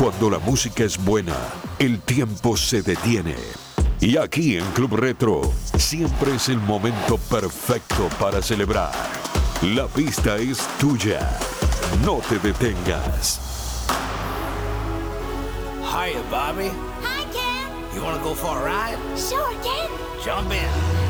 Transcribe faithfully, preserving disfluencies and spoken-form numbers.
Cuando la música es buena, el tiempo se detiene. Y aquí en Club Retro, siempre es el momento perfecto para celebrar. La pista es tuya. No te detengas. Hiya, Bobby. Hi, Ken. You wanna go for a ride? Sure, Ken. Jump in.